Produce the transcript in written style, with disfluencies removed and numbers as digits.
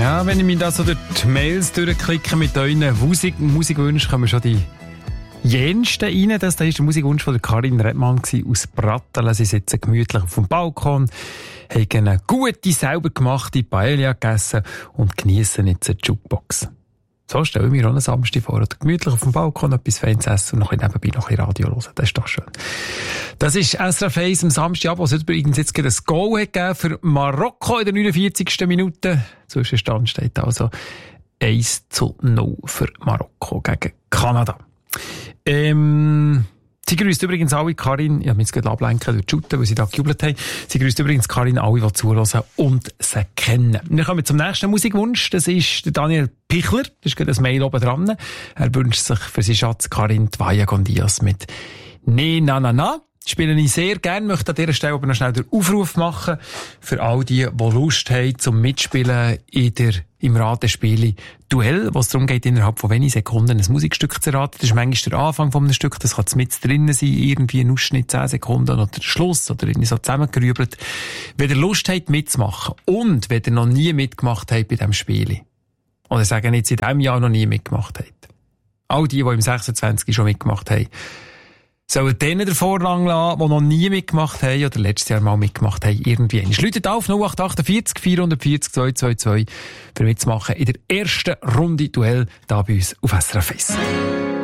Ja, wenn ich mich da so durch die Mails durchklicke mit euren Musikwünschen, kommen schon die jensten rein. Das war der Musikwunsch von der Karin Redmann aus Brattelen. Sie sitzen gemütlich auf dem Balkon, haben eine gute, selber gemachte Paella gegessen und geniessen jetzt eine Jukebox. So stelle ich mir auch einen Samstag vor. Oder gemütlich auf dem Balkon etwas Feines essen und noch nebenbei noch ein Radio hören. Das ist doch schön. Das ist SRF 1 am Samstag, was übrigens jetzt ein Goal hat gegeben für Marokko in der 49. Minute. Zwischenstand steht also 1:0 für Marokko gegen Kanada. Sie grüßt übrigens alle, Karin, ich habe mich jetzt gerade ablenken durch die Shooten, weil sie da gejubelt haben. Sie grüßt übrigens Karin, alle, die zuhören und sie kennen. Wir kommen zum nächsten Musikwunsch. Das ist der Daniel Pichler. Das ist gerade ein Mail oben dran. Er wünscht sich für seinen Schatz Karin Vaya con Dios mit Ne Na Na Na. Spiele ich sehr gerne, möchte an dieser Stelle aber noch schnell den Aufruf machen für all die Lust haben zum Mitspielen im Ratespiel Duell, wo es darum geht, innerhalb von wenigen Sekunden ein Musikstück zu raten. Das ist manchmal der Anfang von einem Stück, das kann mit drinnen sein, irgendwie ein Ausschnitt 10 Sekunden oder der Schluss oder irgendwie so zusammengerübelt. Wenn ihr Lust habt mitzumachen und wenn ihr noch nie mitgemacht habt bei diesem Spiel, oder sagen jetzt in diesem Jahr noch nie mitgemacht habt, all die im 26 schon mitgemacht haben, sollen denen den Vorrang lassen, die noch nie mitgemacht haben oder letztes Jahr mal mitgemacht haben, irgendwie. Läutet auf 0848 440 222 für mitzumachen in der ersten Runde Duell da bei uns auf SRF 1.